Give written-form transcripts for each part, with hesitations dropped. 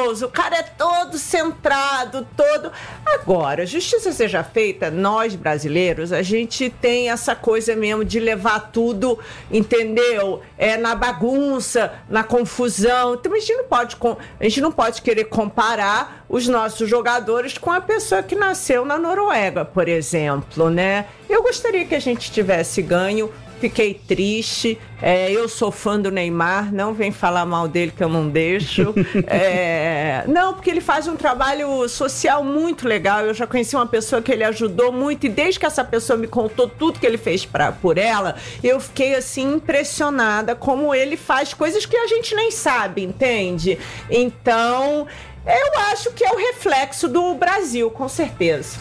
maravilhoso, o cara é todo centrado, todo... Agora, justiça seja feita, nós brasileiros, a gente tem essa coisa mesmo de levar tudo, entendeu? Na bagunça, na confusão. Então a gente não pode querer comparar os nossos jogadores com a pessoa que nasceu na Noruega, por exemplo, né? Eu gostaria que a gente tivesse ganho. Fiquei triste, eu sou fã do Neymar, não vem falar mal dele que eu não deixo. Não, porque ele faz um trabalho social muito legal. Eu já conheci uma pessoa que ele ajudou muito e desde que essa pessoa me contou tudo que ele fez por ela, eu fiquei assim impressionada como ele faz coisas que a gente nem sabe, entende? Então... eu acho que é o reflexo do Brasil, com certeza.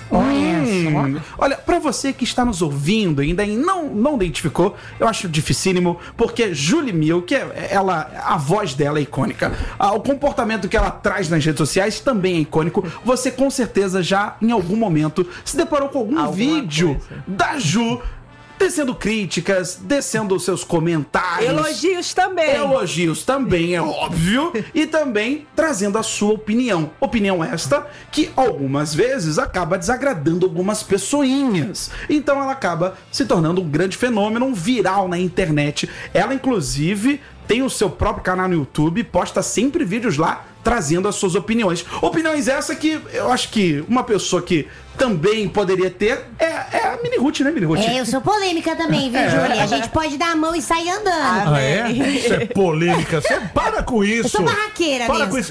Olha, pra você que está nos ouvindo e ainda não identificou, eu acho dificílimo, porque Julie Milk, a voz dela é icônica. O comportamento que ela traz nas redes sociais também é icônico. Você com certeza já, em algum momento, se deparou com algum vídeo da Ju tecendo críticas, descendo seus comentários. Elogios também, é óbvio. E também trazendo a sua opinião. Opinião esta que algumas vezes acaba desagradando algumas pessoinhas. Então ela acaba se tornando um grande fenômeno, um viral na internet. Ela, inclusive, tem o seu próprio canal no YouTube, posta sempre vídeos lá trazendo as suas opiniões. Opiniões essa que eu acho que uma pessoa que também poderia ter é a Mini Ruth, né, Mini Ruth? Eu sou polêmica também, viu, Júlia? A gente pode dar a mão e sair andando. Isso é polêmica. Você para com isso. Eu sou barraqueira mesmo. Com isso.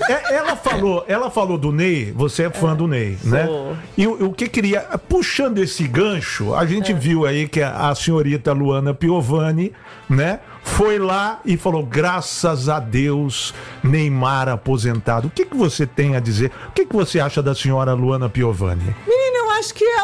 Ela falou do Ney, você é fã do Ney, né? E o que queria, puxando esse gancho, a gente viu aí que a senhorita Luana Piovani, né, foi lá e falou, graças a Deus, Neymar aposentado. O que você tem a dizer? O que você acha da senhora Luana Piovani? Menina, eu acho que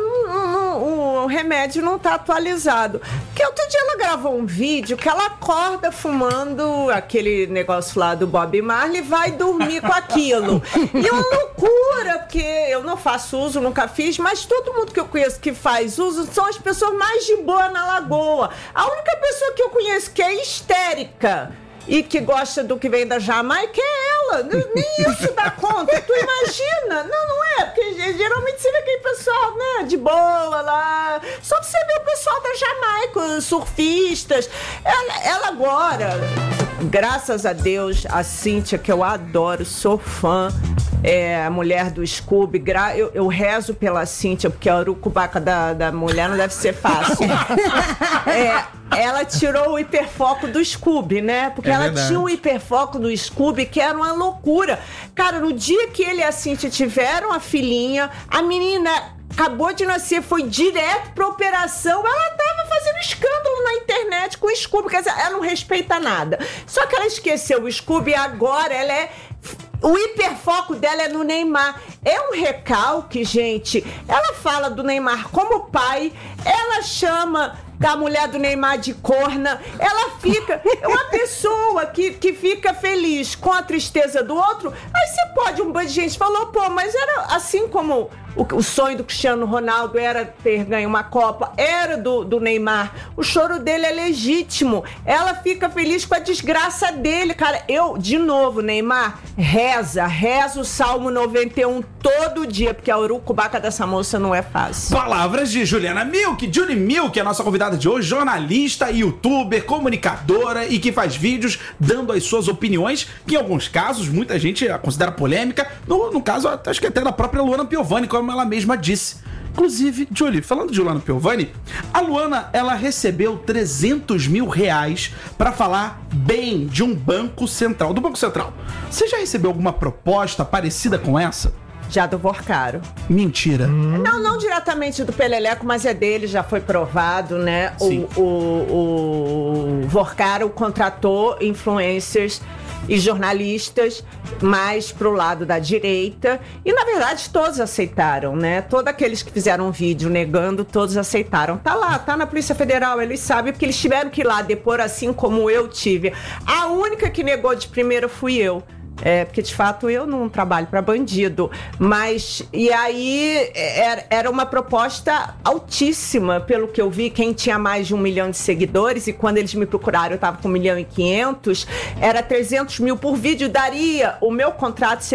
o remédio não tá atualizado. Porque outro dia ela gravou um vídeo que ela acorda fumando aquele negócio lá do Bob Marley e vai dormir com aquilo. E é uma loucura, porque eu não faço uso, nunca fiz, mas todo mundo que eu conheço que faz uso são as pessoas mais de boa na Lagoa. A única pessoa que eu conheço que é histérica e que gosta do que vem da Jamaica é ela. Nem isso dá conta. Tu imagina? Não é, porque geralmente você vê aquele pessoal, né, de boa lá. Só você vê o pessoal da Jamaica, os surfistas. Ela agora, graças a Deus, a Cíntia, que eu adoro, sou fã, a mulher do Scooby, eu rezo pela Cíntia, porque a urucubaca da mulher não deve ser fácil. Ela tirou o hiperfoco do Scooby, né? Porque ela tinha um hiperfoco do Scooby que era uma loucura. Cara, no dia que ele e a Cíntia tiveram a filhinha, a menina acabou de nascer, foi direto pra operação, ela tava fazendo escândalo na internet com o Scooby, quer dizer, ela não respeita nada. Só que ela esqueceu o Scooby e agora o hiperfoco dela é no Neymar. É um recalque, gente. Ela fala do Neymar como pai, ela chama da mulher do Neymar de corna, ela fica... É uma pessoa que fica feliz com a tristeza do outro, aí você pode, um bando de gente falou, mas era assim como o sonho do Cristiano Ronaldo era ter ganho uma Copa, era do Neymar, o choro dele é legítimo, ela fica feliz com a desgraça dele, cara. De novo, Neymar, reza o Salmo 91 todo dia, porque a urucubaca dessa moça não é fácil. Palavras de Julie Milk, a nossa convidada de hoje, jornalista, youtuber, comunicadora e que faz vídeos dando as suas opiniões, que em alguns casos muita gente a considera polêmica, no caso acho que até da própria Luana Piovani, como ela mesma disse. Inclusive, Julie, falando de Luana Piovani, a Luana, ela recebeu 300 mil reais pra falar bem de um banco central, do Banco Central. Você já recebeu alguma proposta parecida com essa? Já do Vorcaro. Mentira. Não diretamente do Peleleco, mas é dele, já foi provado, né? O Vorcaro contratou influencers e jornalistas mais pro lado da direita, e na verdade todos aceitaram, né? Todos aqueles que fizeram um vídeo negando, todos aceitaram. Tá lá, tá na Polícia Federal, eles sabem, porque eles tiveram que ir lá depor, assim como eu tive. A única que negou de primeira fui eu. Porque de fato eu não trabalho para bandido, mas e aí era uma proposta altíssima, pelo que eu vi. Quem tinha mais de 1 milhão de seguidores, e quando eles me procuraram eu tava com 1.500.000, era 300 mil por vídeo, daria o meu contrato